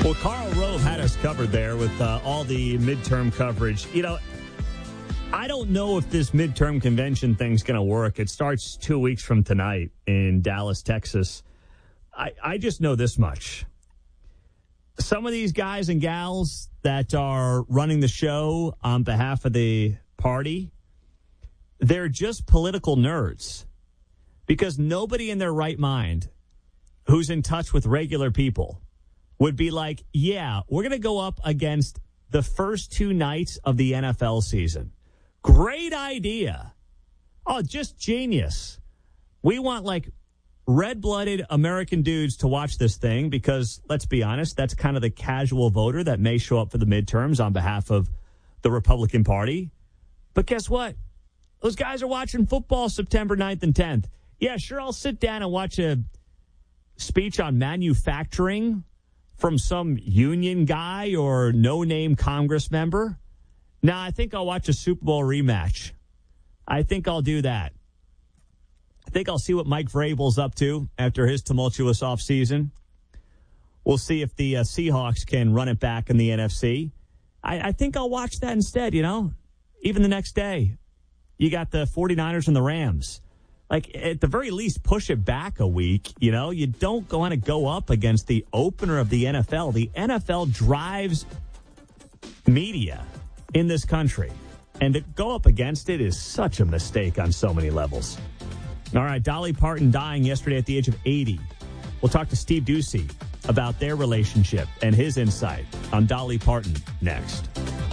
Well, Karl Rove had us covered there with all the midterm coverage. You know, I don't know if this midterm convention thing's going to work. It starts 2 weeks from tonight in Dallas, Texas. I just know this much. Some of these guys and gals that are running the show on behalf of the party, they're just political nerds. Because nobody in their right mind who's in touch with regular people would be like, yeah, we're going to go up against the first 2 nights of the NFL season. Great idea. Oh, just genius. We want like red-blooded American dudes to watch this thing because, let's be honest, that's kind of the casual voter that may show up for the midterms on behalf of the Republican Party. But guess what? Those guys are watching football September 9th and 10th. Yeah, sure, I'll sit down and watch a speech on manufacturing from some union guy or no-name Congress member. Now, I think I'll watch a Super Bowl rematch. I think I'll do that. I think I'll see what Mike Vrabel's up to after his tumultuous offseason. We'll see if the Seahawks can run it back in the NFC. I think I'll watch that instead, you know, even the next day. You got the 49ers and the Rams. Like, at the very least, push it back a week. You know, you don't want to go up against the opener of the NFL. The NFL drives media in this country. And to go up against it is such a mistake on so many levels. All right, Dolly Parton dying yesterday at the age of 80. We'll talk to Steve Ducey about their relationship and his insight on Dolly Parton next.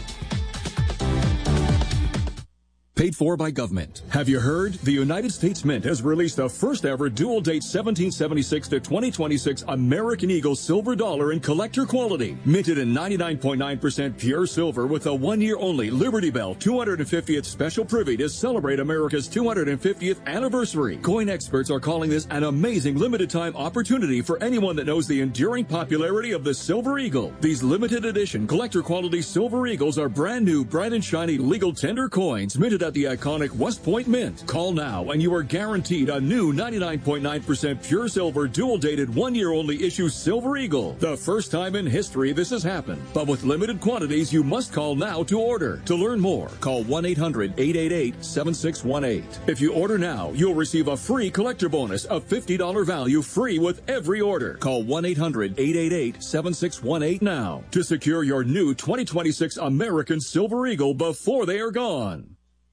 Paid for by government. Have you heard? The United States Mint has released the first ever dual date 1776 to 2026 American Eagle silver dollar in collector quality. Minted in 99.9% pure silver with a 1-year only Liberty Bell 250th special privy to celebrate America's 250th anniversary. Coin experts are calling this an amazing limited time opportunity for anyone that knows the enduring popularity of the Silver Eagle. These limited edition collector quality Silver Eagles are brand new, bright and shiny legal tender coins minted at the iconic West Point Mint. Call now and you are guaranteed a new 99.9% pure silver dual-dated 1-year only issue Silver Eagle. The first time in history this has happened. But with limited quantities, you must call now to order. To learn more, call 1-800-888-7618. If you order now, you'll receive a free collector bonus of $50 value free with every order. Call 1-800-888-7618 now to secure your new 2026 American Silver Eagle before they are gone.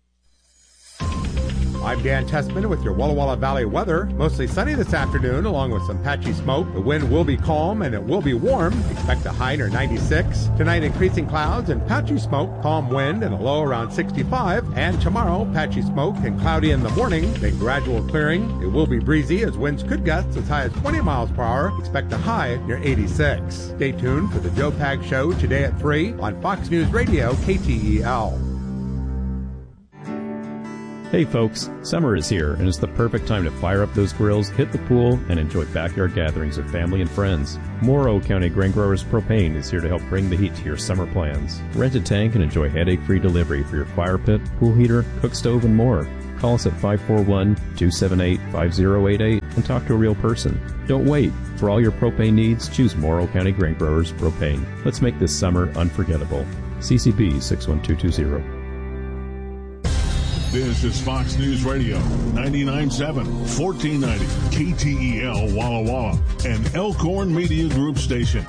I'm Dan Testman with your Walla Walla Valley weather. Mostly sunny this afternoon, along with some patchy smoke. The wind will be calm and it will be warm. Expect a high near 96. Tonight, increasing clouds and patchy smoke, calm wind and a low around 65. And tomorrow, patchy smoke and cloudy in the morning, then gradual clearing. It will be breezy as winds could gust as high as 20 miles per hour. Expect a high near 86. Stay tuned for the Joe Pag Show today at 3 on Fox News Radio, KTEL. Hey folks, summer is here and it's the perfect time to fire up those grills, hit the pool, and enjoy backyard gatherings with family and friends. Morrow County Grain Growers Propane is here to help bring the heat to your summer plans. Rent a tank and enjoy headache-free delivery for your fire pit, pool heater, cook stove, and more. Call us at 541-278-5088 and talk to a real person. Don't wait. For all your propane needs, choose Morrow County Grain Growers Propane. Let's make this summer unforgettable. CCB 61220. This is Fox News Radio, 99.7, 1490, KTEL Walla Walla, and Elkhorn Media Group station.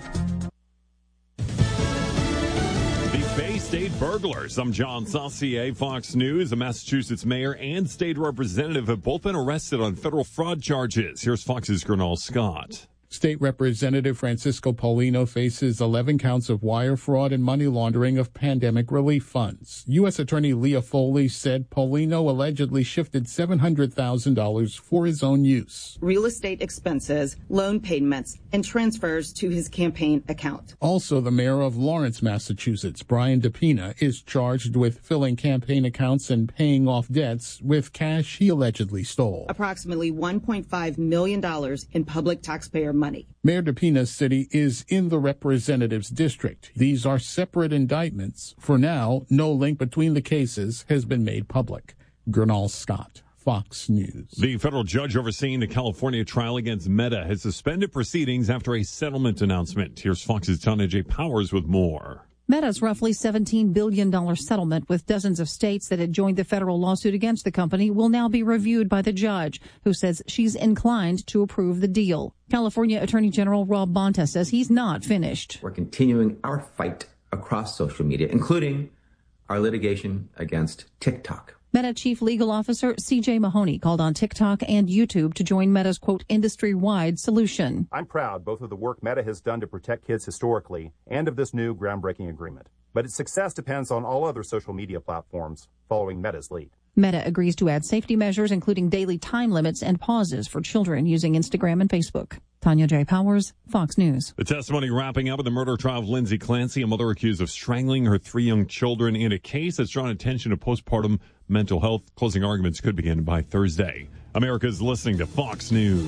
The Bay State burglars. I'm John Saucier, Fox News. The Massachusetts mayor and state representative have both been arrested on federal fraud charges. Here's Fox's Gernal Scott. State Representative Francisco Paulino faces 11 counts of wire fraud and money laundering of pandemic relief funds. U.S. Attorney Leah Foley said Paulino allegedly shifted $700,000 for his own use. Real estate expenses, loan payments, and transfers to his campaign account. Also, the mayor of Lawrence, Massachusetts, Brian DePina, is charged with filling campaign accounts and paying off debts with cash he allegedly stole. Approximately $1.5 million in public taxpayer money. Mayor DePina's city is in the representative's district. These are separate indictments. For now, no link between the cases has been made public. Gernal Scott, Fox News. The federal judge overseeing the California trial against Meta has suspended proceedings after a settlement announcement. Here's Fox's Tanya J. Powers with more. Meta's roughly $17 billion settlement with dozens of states that had joined the federal lawsuit against the company will now be reviewed by the judge, who says she's inclined to approve the deal. California Attorney General Rob Bonta says he's not finished. We're continuing our fight across social media, including our litigation against TikTok. Meta Chief Legal Officer C.J. Mahoney called on TikTok and YouTube to join Meta's, quote, industry-wide solution. I'm proud both of the work Meta has done to protect kids historically and of this new groundbreaking agreement. But its success depends on all other social media platforms following Meta's lead. Meta agrees to add safety measures, including daily time limits and pauses for children using Instagram and Facebook. Tanya J. Powers, Fox News. The testimony wrapping up in the murder trial of Lindsay Clancy, a mother accused of strangling her 3 young children in a case that's drawn attention to postpartum mental health. Closing arguments could begin by Thursday. America's listening to Fox News.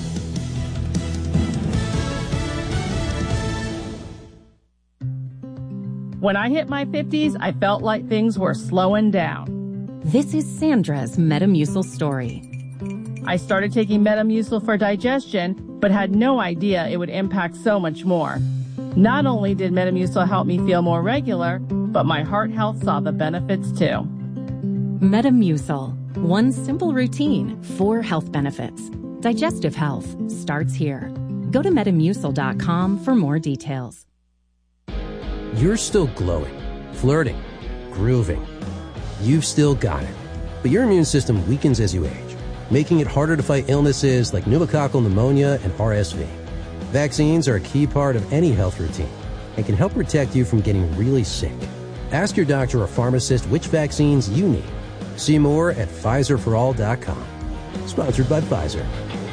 When I hit my 50s, I felt like things were slowing down. This is Sandra's Metamucil story. I started taking Metamucil for digestion, but had no idea it would impact so much more. Not only did Metamucil help me feel more regular, but my heart health saw the benefits too. Metamucil. One simple routine, 4 health benefits. Digestive health starts here. Go to Metamucil.com for more details. You're still glowing, flirting, grooving. You've still got it. But your immune system weakens as you age, making it harder to fight illnesses like pneumococcal pneumonia and RSV. Vaccines are a key part of any health routine and can help protect you from getting really sick. Ask your doctor or pharmacist which vaccines you need. See more at PfizerForAll.com. Sponsored by Pfizer.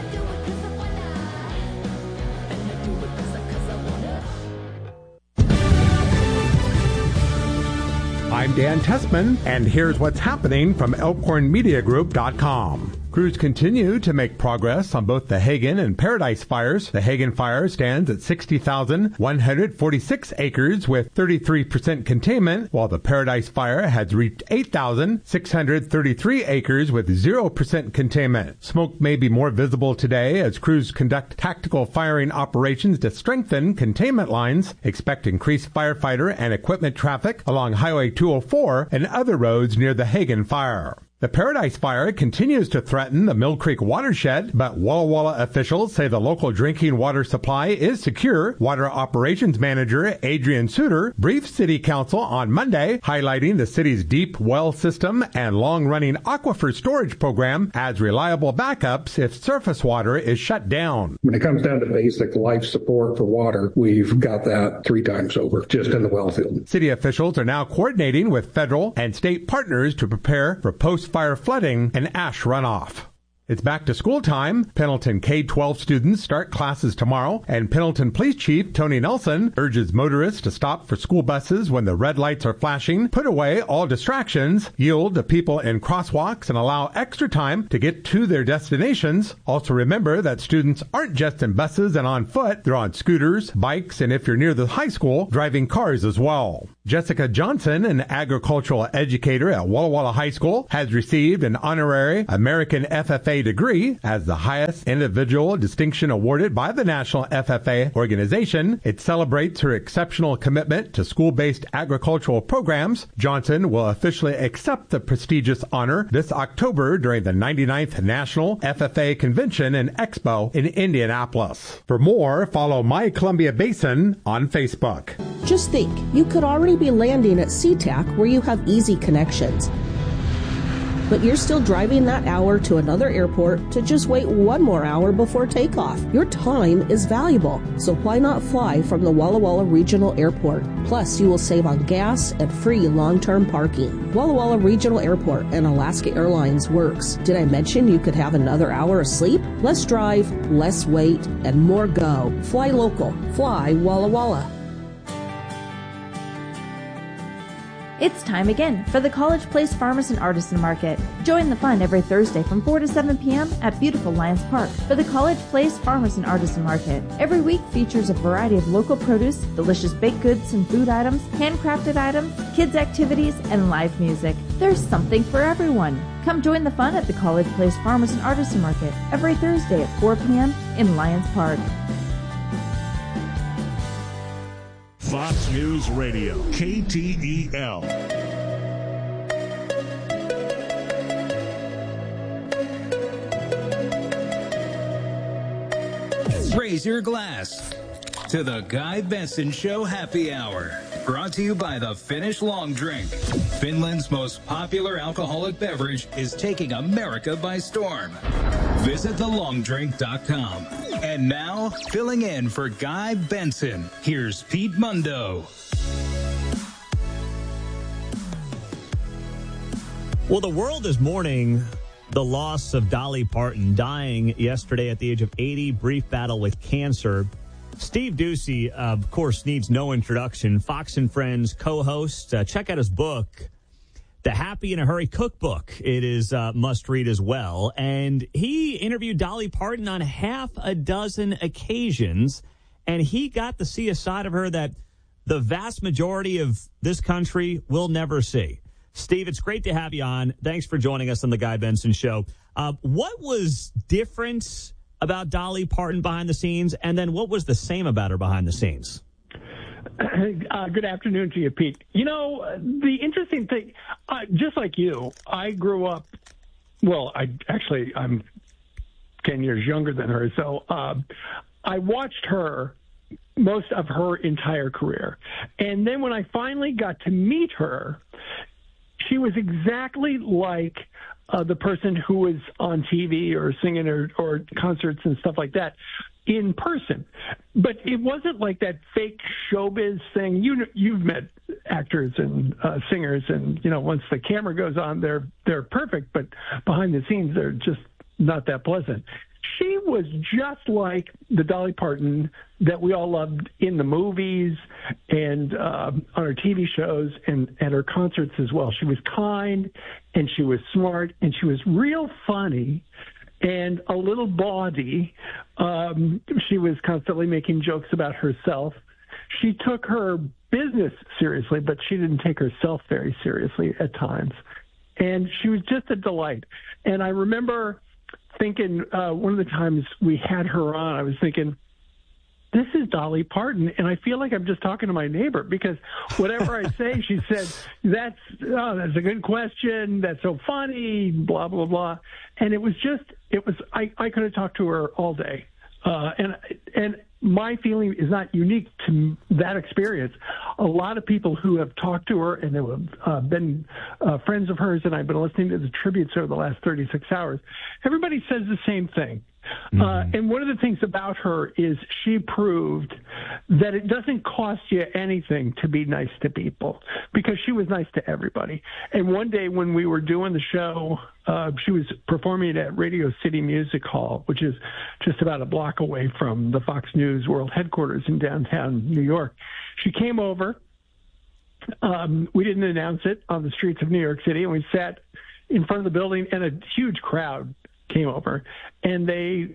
I'm Dan Tessman, and here's what's happening from ElkhornMediaGroup.com. Crews continue to make progress on both the Hagen and Paradise fires. The Hagen fire stands at 60,146 acres with 33% containment, while the Paradise fire has reached 8,633 acres with 0% containment. Smoke may be more visible today as crews conduct tactical firing operations to strengthen containment lines. Expect increased firefighter and equipment traffic along Highway 204 and other roads near the Hagen fire. The Paradise Fire continues to threaten the Mill Creek watershed, but Walla Walla officials say the local drinking water supply is secure. Water Operations Manager Adrian Suter briefed City Council on Monday, highlighting the city's deep well system and long-running aquifer storage program as reliable backups if surface water is shut down. When it comes down to basic life support for water, we've got that 3 times over just in the well field. City officials are now coordinating with federal and state partners to prepare for post-fire flooding and ash runoff. It's back to school time. Pendleton K-12 students start classes tomorrow, and Pendleton Police Chief Tony Nelson urges motorists to stop for school buses when the red lights are flashing, put away all distractions, yield to people in crosswalks, and allow extra time to get to their destinations. Also remember that students aren't just in buses and on foot. They're on scooters, bikes, and if you're near the high school, driving cars as well. Jessica Johnson, an agricultural educator at Walla Walla High School, has received an honorary American FFA degree as the highest individual distinction awarded by the National FFA organization. It celebrates her exceptional commitment to school-based agricultural programs. Johnson will officially accept the prestigious honor this October during the 99th National FFA Convention and Expo in Indianapolis. For more, follow My Columbia Basin on Facebook. Just think, you could already be landing at SeaTac where you have easy connections. But you're still driving that hour to another airport to just wait 1 more hour before takeoff. Your time is valuable, so why not fly from the Walla Walla Regional Airport? Plus, you will save on gas and free long-term parking. Walla Walla Regional Airport and Alaska Airlines works. Did I mention you could have another hour of sleep? Less drive, less wait, and more go. Fly local. Fly Walla Walla. It's time again for the College Place Farmers and Artisan Market. Join the fun every Thursday from 4 to 7 p.m. at beautiful Lions Park for the College Place Farmers and Artisan Market. Every week features a variety of local produce, delicious baked goods and food items, handcrafted items, kids' activities, and live music. There's something for everyone. Come join the fun at the College Place Farmers and Artisan Market every Thursday at 4 p.m. in Lions Park. Fox News Radio, KTEL. Raise your glass to the Guy Benson Show Happy Hour. Brought to you by the Finnish Long Drink. Finland's most popular alcoholic beverage is taking America by storm. Visit thelongdrink.com. And now, filling in for Guy Benson, here's Pete Mundo. Well, the world is mourning the loss of Dolly Parton, dying yesterday at the age of 80, brief battle with cancer. Steve Doocy, of course, needs no introduction. Fox and Friends co-host. Check out his book, The Happy in a Hurry Cookbook. It is must read as well. And he interviewed Dolly Parton on half a dozen occasions, and he got to see a side of her that the vast majority of this country will never see. Steve, it's great to have you on. Thanks for joining us on the Guy Benson Show. What was different about Dolly Parton behind the scenes, and then what was the same about her behind the scenes? Good afternoon to you, Pete. You know, the interesting thing, just like you, I grew up, well, I'm 10 years younger than her, so I watched her most of her entire career. And then when I finally got to meet her, she was exactly like the person who was on TV or singing or concerts and stuff like that in person. But it wasn't like that fake showbiz thing. You've met actors and singers, and, you know, once the camera goes on, they're perfect, but behind the scenes, they're just not that pleasant. She was just like the Dolly Parton that we all loved in the movies and on her TV shows and at her concerts as well. She was kind, and she was smart, and she was real funny and a little bawdy. She was constantly making jokes about herself. She took her business seriously, but she didn't take herself very seriously at times. And she was just a delight. And I remember thinking one of the times we had her on, I was thinking, this is Dolly Parton, and I feel like I'm just talking to my neighbor, because whatever I say, she said, that's a good question, that's so funny, blah, blah, blah. And I could have talked to her all day. And my feeling is not unique to that experience. A lot of people who have talked to her and who have been friends of hers, and I've been listening to the tributes over the last 36 hours, everybody says the same thing. Mm-hmm. And one of the things about her is she proved that it doesn't cost you anything to be nice to people, because she was nice to everybody. And one day when we were doing the show, she was performing at Radio City Music Hall, which is just about a block away from the Fox News World Headquarters in downtown New York. She came over. We didn't announce it on the streets of New York City, and we sat in front of the building, and a huge crowd came over, and they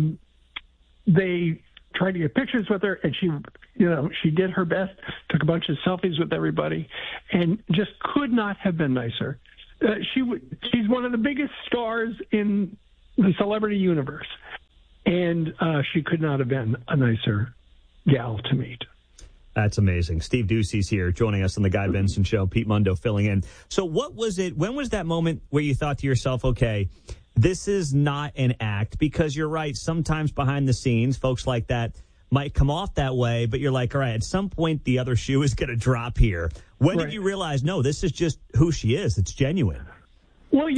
tried to get pictures with her, and she did her best, took a bunch of selfies with everybody, and just could not have been nicer. She's one of the biggest stars in the celebrity universe, and she could not have been a nicer gal to meet. That's amazing. Steve Doocy's here joining us on the Guy Benson Show. Pete Mundo filling in. So what was it, when was that moment where you thought to yourself, okay, this is not an act? Because you're right, sometimes behind the scenes, folks like that might come off that way, but you're like, all right, at some point the other shoe is going to drop here. When did you realize, no, this is just who she is? It's genuine. Well,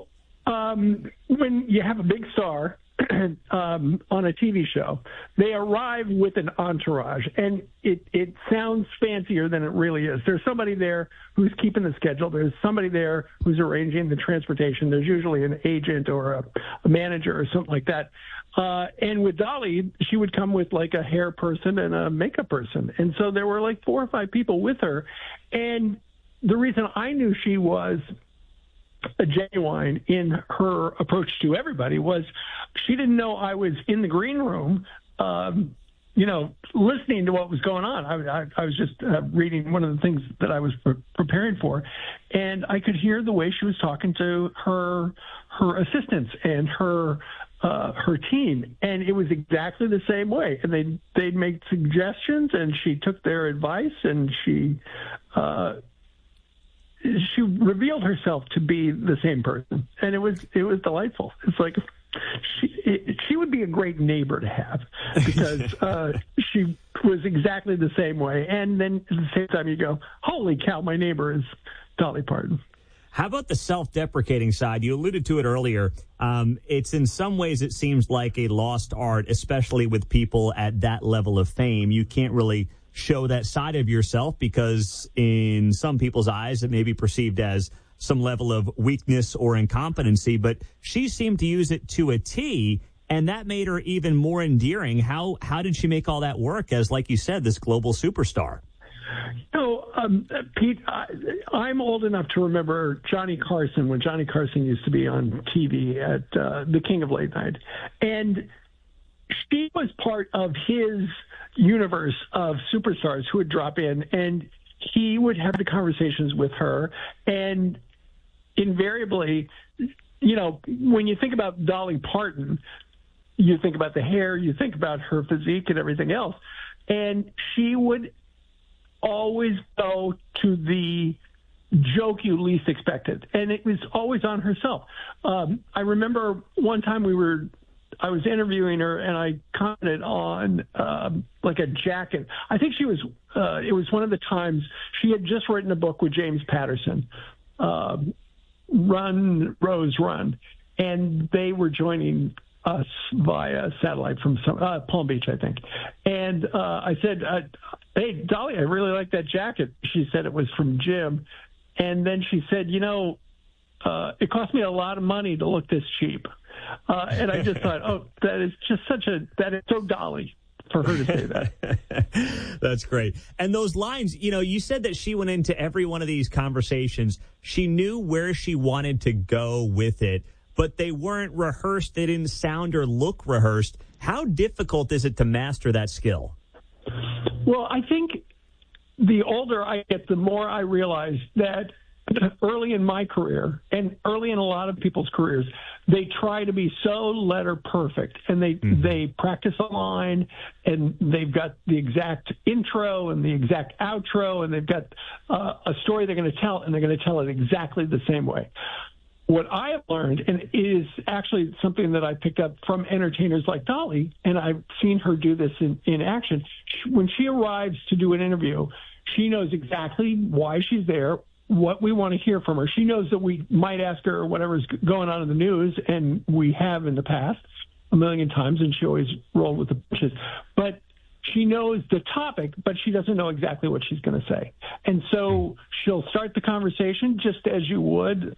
when you have a big star on a TV show, they arrive with an entourage, and it sounds fancier than it really is. There's somebody there who's keeping the schedule. There's somebody there who's arranging the transportation. There's usually an agent or a manager or something like that. And with Dolly, she would come with like a hair person and a makeup person. And so there were like 4 or 5 people with her. And the reason I knew she was a genuine in her approach to everybody was she didn't know I was in the green room listening to what was going on. I was just reading one of the things that I was preparing for, and I could hear the way she was talking to her assistants and her team, and it was exactly the same way. And they'd make suggestions, and she took their advice, and she revealed herself to be the same person, and it was delightful. It's like she would be a great neighbor to have, because she was exactly the same way. And then at the same time, you go, "Holy cow, my neighbor is Dolly Parton." How about the self-deprecating side? You alluded to it earlier. It's in some ways, it seems like a lost art, especially with people at that level of fame. You can't really show that side of yourself because in some people's eyes, it may be perceived as some level of weakness or incompetency, but she seemed to use it to a T, and that made her even more endearing. How did she make all that work as, like you said, this global superstar? Pete, I'm old enough to remember Johnny Carson, when Johnny Carson used to be on TV at the King of Late Night. And she was part of his universe of superstars who would drop in, and he would have the conversations with her. And invariably, when you think about Dolly Parton, you think about the hair, you think about her physique and everything else. And she would always go to the joke you least expected, and it was always on herself. I remember one time I was interviewing her, and I commented on like a jacket. I think she was. It was one of the times she had just written a book with James Patterson, Run Rose Run, and they were joining us via satellite from Palm Beach, I think. And I said, "Hey, Dolly, I really like that jacket." She said it was from Jim. And then she said, "It cost me a lot of money to look this cheap." And I just thought, oh, that is so Dolly for her to say that. That's great. And those lines, you said that she went into every one of these conversations. She knew where she wanted to go with it, but they weren't rehearsed. They didn't sound or look rehearsed. How difficult is it to master that skill? Well, I think the older I get, the more I realize that early in my career and early in a lot of people's careers, they try to be so letter perfect, and they practice a line, and they've got the exact intro and the exact outro, and they've got a story they're going to tell, and they're going to tell it exactly the same way. What I have learned, and it is actually something that I picked up from entertainers like Dolly, and I've seen her do this in action. When she arrives to do an interview, she knows exactly why she's there, what we want to hear from her. She knows that we might ask her whatever's going on in the news, and we have in the past a million times, and she always rolled with the punches. But she knows the topic, but she doesn't know exactly what she's going to say. And so she'll start the conversation just as you would,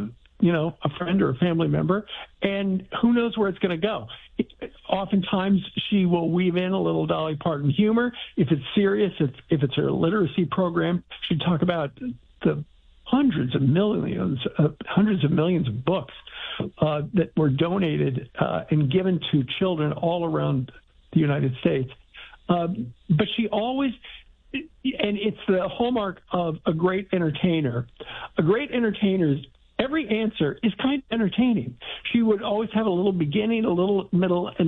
a friend or a family member, and who knows where it's going to go. Oftentimes, she will weave in a little Dolly Parton humor. If it's serious, if it's her literacy program, she'd talk about the hundreds of millions of books that were donated and given to children all around the United States. But she always, and it's the hallmark of a great entertainer. A great entertainer's every answer is kind of entertaining. She would always have a little beginning, a little middle, and